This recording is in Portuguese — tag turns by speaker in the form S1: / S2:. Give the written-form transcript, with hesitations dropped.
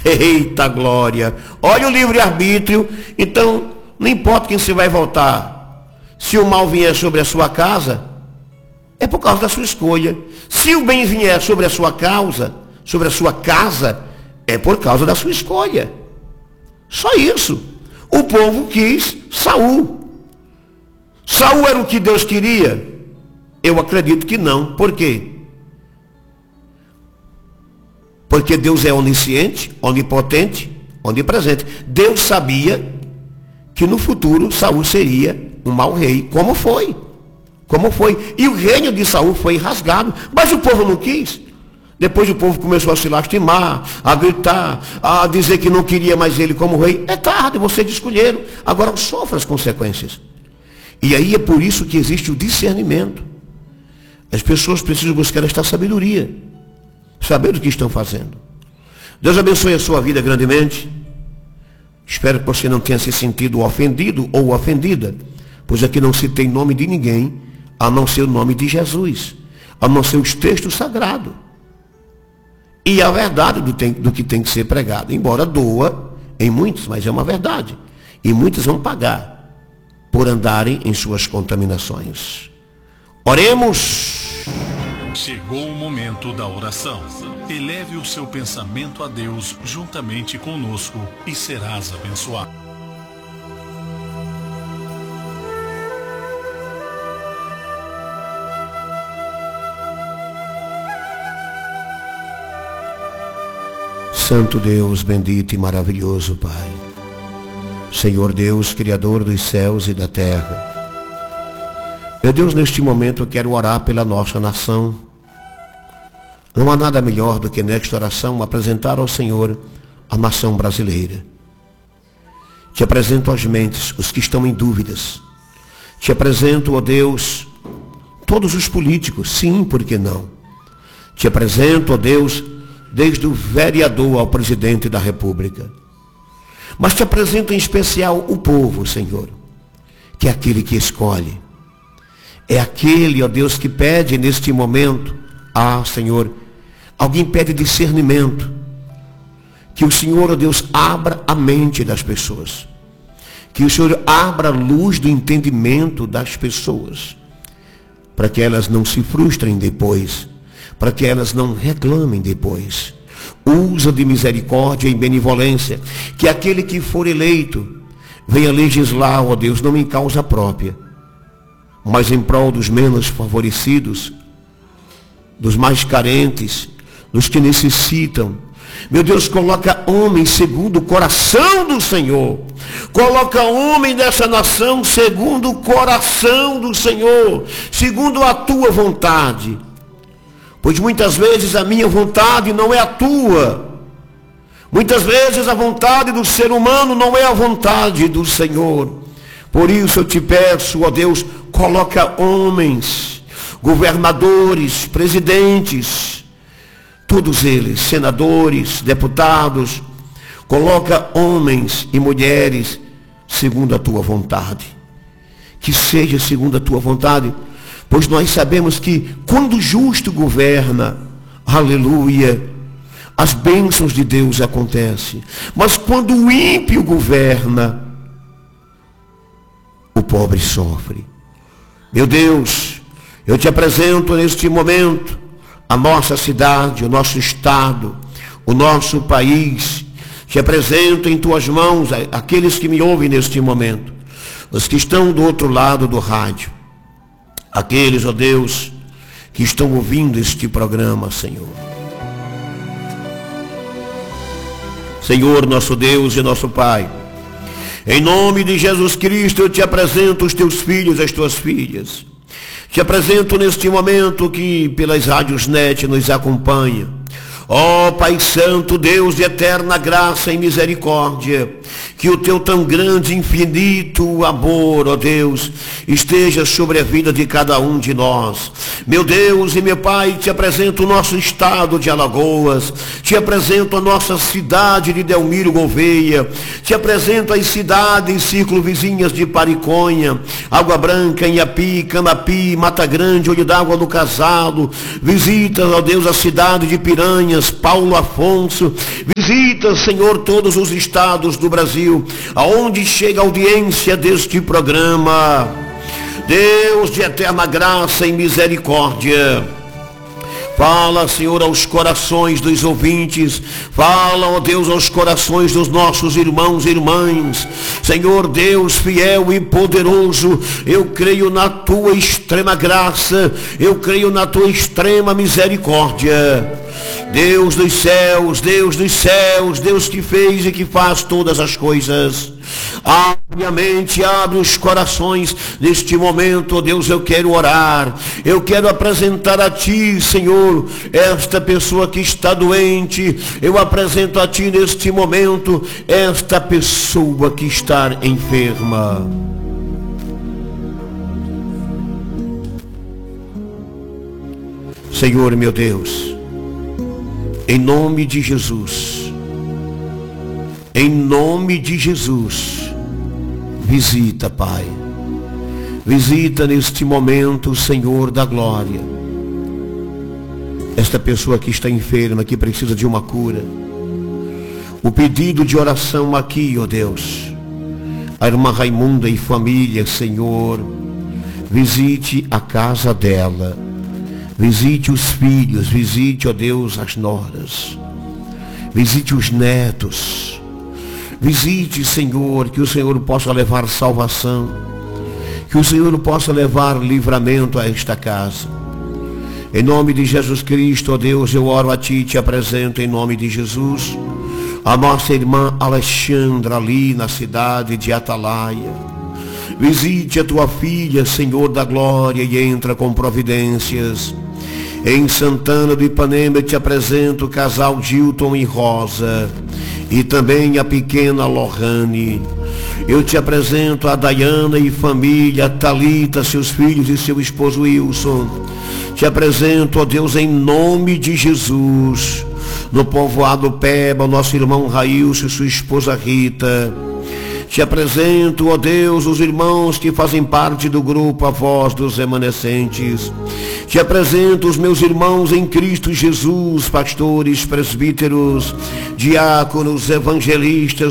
S1: Eita glória! Olha o livre-arbítrio. Então, não importa quem você vai votar. Se o mal vier sobre a sua casa, é por causa da sua escolha. Se o bem vier sobre a sua causa, sobre a sua casa, é por causa da sua escolha. Só isso. O povo quis Saul. Saul era o que Deus queria? Eu acredito que não. Por quê? Porque Deus é onisciente, onipotente, onipresente. Deus sabia que no futuro Saul seria um mau rei. Como foi? Como foi? E o reino de Saul foi rasgado. Mas o povo não quis. Depois o povo começou a se lastimar, a gritar, a dizer que não queria mais ele como rei. É tarde, vocês escolheram. Agora sofra as consequências. E aí é por isso que existe o discernimento. As pessoas precisam buscar esta sabedoria. Saber o que estão fazendo. Deus abençoe a sua vida grandemente. Espero que você não tenha se sentido ofendido ou ofendida. Pois aqui não se tem nome de ninguém, a não ser o nome de Jesus. A não ser os textos sagrados. E a verdade do que tem que ser pregado. Embora doa em muitos, mas é uma verdade. E muitos vão pagar por andarem em suas contaminações. Oremos.
S2: Chegou o momento da oração. Eleve o seu pensamento a Deus juntamente conosco e serás abençoado.
S1: Santo Deus, bendito e maravilhoso Pai. Senhor Deus, Criador dos céus e da terra. Meu Deus, neste momento eu quero orar pela nossa nação. Não há nada melhor do que nesta oração apresentar ao Senhor a nação brasileira. Te apresento as mentes, os que estão em dúvidas. Te apresento, ó Deus, todos os políticos, sim, por que não? Te apresento, ó Deus, desde o vereador ao presidente da República. Mas te apresento em especial o povo, Senhor, que é aquele que escolhe. É aquele, ó Deus, que pede neste momento, Senhor, alguém pede discernimento. Que o Senhor, ó Deus, abra a mente das pessoas. Que o Senhor abra a luz do entendimento das pessoas. Para que elas não se frustrem depois. Para que elas não reclamem depois. Usa de misericórdia e benevolência. Que aquele que for eleito venha legislar, ó Deus, não em causa própria, mas em prol dos menos favorecidos, dos mais carentes, dos que necessitam. Meu Deus, coloca homem segundo o coração do Senhor. Coloca homem dessa nação segundo o coração do Senhor, segundo a tua vontade. Pois muitas vezes a minha vontade não é a tua. Muitas vezes a vontade do ser humano não é a vontade do Senhor. Por isso eu te peço, ó Deus, coloca homens, governadores, presidentes, todos eles, senadores, deputados, coloca homens e mulheres segundo a tua vontade. Que seja segundo a tua vontade, pois nós sabemos que quando o justo governa, aleluia, as bênçãos de Deus acontecem. Mas quando o ímpio governa, o pobre sofre. Meu Deus, eu te apresento neste momento a nossa cidade, o nosso estado, o nosso país. Te apresento em tuas mãos aqueles que me ouvem neste momento, os que estão do outro lado do rádio, aqueles, ó Deus, que estão ouvindo este programa, Senhor. Senhor, nosso Deus e nosso Pai, em nome de Jesus Cristo, eu te apresento os teus filhos e as tuas filhas. Te apresento neste momento que pelas rádios net nos acompanha. Ó Pai Santo, Deus de eterna graça e misericórdia, que o teu tão grande e infinito amor, ó Deus, esteja sobre a vida de cada um de nós. Meu Deus e meu Pai, te apresento o nosso estado de Alagoas, te apresento a nossa cidade de Delmiro Gouveia, te apresento as cidades circunvizinhas de Pariconha, Água Branca, Inhapi, Canapi, Mata Grande, Olho d'Água do Casado. Visita, ó Deus, a cidade de Piranha, Paulo Afonso, Visita, Senhor, todos os estados do Brasil, aonde chega a audiência deste programa. Deus de eterna graça e misericórdia, fala, Senhor, aos corações dos ouvintes. Fala, ó Deus, aos corações dos nossos irmãos e irmãs. Senhor Deus fiel e poderoso, eu creio na tua extrema graça, eu creio na tua extrema misericórdia. Deus dos céus, Deus que fez e que faz todas as coisas. Abre a mente, abre os corações neste momento, ó Deus, eu quero orar. Eu quero apresentar a ti, Senhor, esta pessoa que está doente. Eu apresento a ti neste momento esta pessoa que está enferma. Senhor meu Deus, em nome de Jesus, em nome de Jesus, visita, Pai. Visita neste momento, Senhor da glória, esta pessoa que está enferma, que precisa de uma cura. O pedido de oração aqui, ó Deus, a irmã Raimunda e família, Senhor, visite a casa dela. Visite os filhos, visite, ó Deus, as noras. Visite os netos. Visite, Senhor, que o Senhor possa levar salvação. Que o Senhor possa levar livramento a esta casa. Em nome de Jesus Cristo, ó Deus, eu oro a ti e te apresento em nome de Jesus a nossa irmã Alexandra ali na cidade de Atalaia. Visite a tua filha, Senhor da glória, e entra com providências. Em Santana do Ipanema eu te apresento o casal Gilton e Rosa, e também a pequena Lohane. Eu te apresento a Dayana e família, a Thalita, seus filhos e seu esposo Wilson. Te apresento, ó Deus, em nome de Jesus, no povoado Peba, nosso irmão Railson e sua esposa Rita. Te apresento, ó Deus, os irmãos que fazem parte do grupo A Voz dos Remanescentes. Te apresento os meus irmãos em Cristo Jesus, pastores, presbíteros, diáconos, evangelistas,